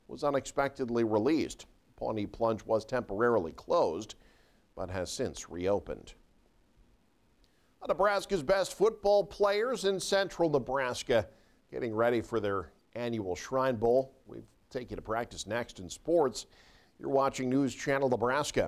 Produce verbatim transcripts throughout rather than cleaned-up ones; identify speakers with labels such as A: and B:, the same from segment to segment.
A: was unexpectedly released. Pawnee Plunge was temporarily closed, but has since reopened. Nebraska's best football players in central Nebraska getting ready for their annual Shrine Bowl. We'll take you to practice next in sports. You're watching News Channel Nebraska.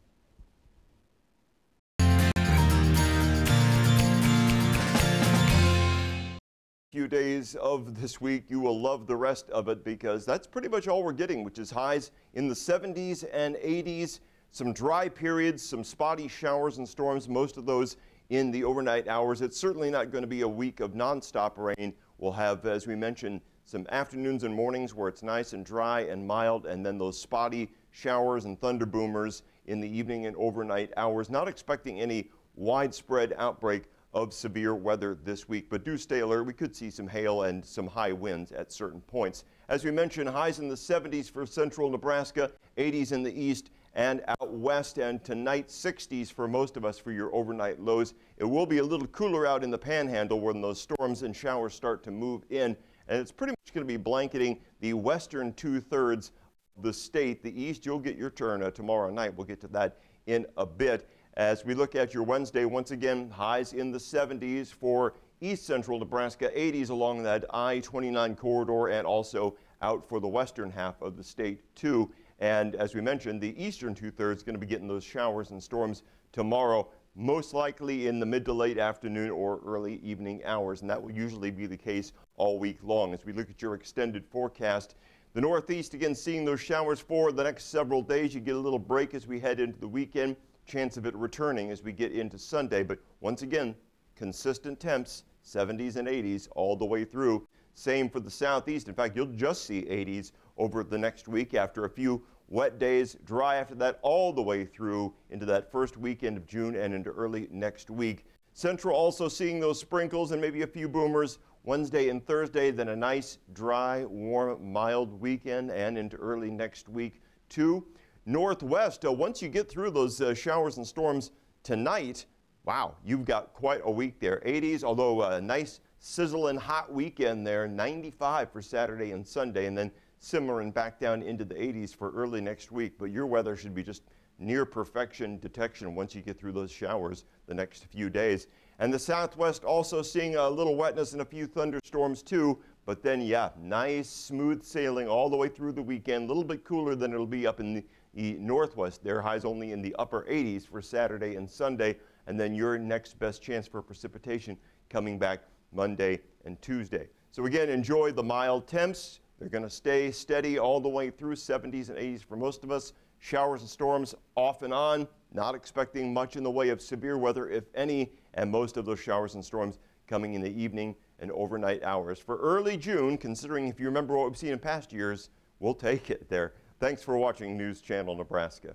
B: Few days of this week, you will love the rest of it because that's pretty much all we're getting, which is highs in the seventies and eighties, some dry periods, some spotty showers and storms, most of those in the overnight hours. It's certainly not going to be a week of nonstop rain. We'll have, as we mentioned, some afternoons and mornings where it's nice and dry and mild, and then those spotty showers and thunder boomers in the evening and overnight hours. Not expecting any widespread outbreak of severe weather this week, but do stay alert. We could see some hail and some high winds at certain points. As we mentioned, highs in the seventies for central Nebraska, eighties in the east and out west, and tonight sixties for most of us for your overnight lows. It will be a little cooler out in the panhandle when those storms and showers start to move in, and it's pretty much going to be blanketing the western two-thirds of the state. The east, you'll get your turn uh, tomorrow night. We'll get to that in a bit. As we look at your Wednesday, once again, highs in the seventies for east central Nebraska, eighties along that I twenty-nine corridor, and also out for the western half of the state too. And as we mentioned, the eastern two-thirds going to be getting those showers and storms tomorrow, most likely in the mid to late afternoon or early evening hours. And that will usually be the case all week long. As we look at your extended forecast, the northeast, again, seeing those showers for the next several days. You get a little break as we head into the weekend. Chance of it returning as we get into Sunday. But once again, consistent temps, seventies and eighties all the way through. Same for the southeast. In fact, you'll just see eighties over the next week after a few wet days, dry after that all the way through into that first weekend of June and into early next week. Central also seeing those sprinkles and maybe a few boomers Wednesday and Thursday, then a nice, dry, warm, mild weekend and into early next week too. Northwest, uh, once you get through those uh, showers and storms tonight, wow, you've got quite a week there. eighties, although a nice sizzling hot weekend there, ninety-five for Saturday and Sunday, and then simmering back down into the eighties for early next week. But your weather should be just near perfection detection once you get through those showers the next few days. And the Southwest also seeing a little wetness and a few thunderstorms too. But then, yeah, nice smooth sailing all the way through the weekend. A little bit cooler than it'll be up in the, the Northwest. Their highs only in the upper eighties for Saturday and Sunday. And then your next best chance for precipitation coming back Monday and Tuesday. So again, enjoy the mild temps. They're going to stay steady all the way through seventies and eighties for most of us. Showers and storms off and on. Not expecting much in the way of severe weather, if any, and most of those showers and storms coming in the evening and overnight hours. For early June, considering if you remember what we've seen in past years, we'll take it there. Thanks for watching News Channel Nebraska.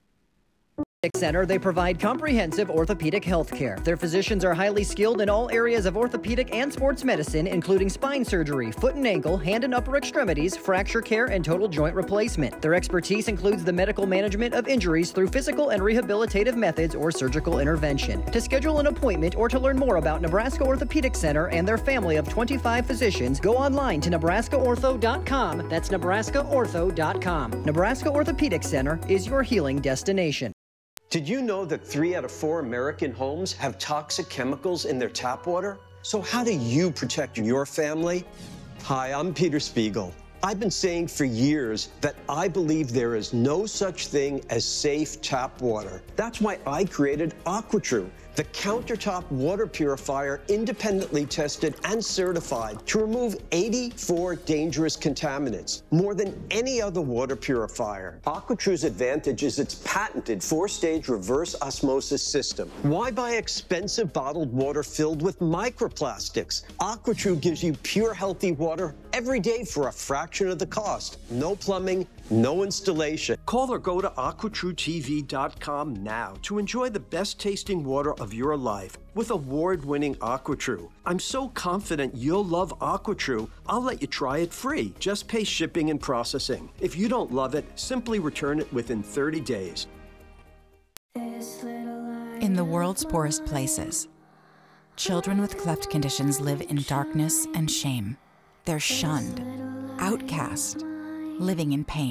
C: Center, they provide comprehensive orthopedic health care. Their physicians are highly skilled in all areas of orthopedic and sports medicine, including spine surgery, foot and ankle, hand and upper extremities, fracture care, and total joint replacement. Their expertise includes the medical management of injuries through physical and rehabilitative methods or surgical intervention. To schedule an appointment or to learn more about Nebraska Orthopedic Center and their family of twenty-five physicians, go online to nebraska ortho dot com. That's nebraska ortho dot com. Nebraska Orthopedic Center is your healing destination.
D: Did you know that three out of four American homes have toxic chemicals in their tap water? So how do you protect your family? Hi, I'm Peter Spiegel. I've been saying for years that I believe there is no such thing as safe tap water. That's why I created AquaTrue, the countertop water purifier independently tested and certified to remove eighty-four dangerous contaminants, more than any other water purifier. AquaTrue's advantage is its patented four-stage reverse osmosis system. Why buy expensive bottled water filled with microplastics? AquaTrue gives you pure, healthy water every day for a fraction of the cost. No plumbing, no installation. Call or go to aqua true t v dot com now to enjoy the best tasting water of your life with award-winning AquaTrue. I'm so confident you'll love AquaTrue, I'll let you try it free. Just pay shipping and processing. If you don't love it, simply return it within thirty days.
E: In the world's poorest places, children with cleft conditions live in darkness and shame. They're shunned, outcast, living in pain.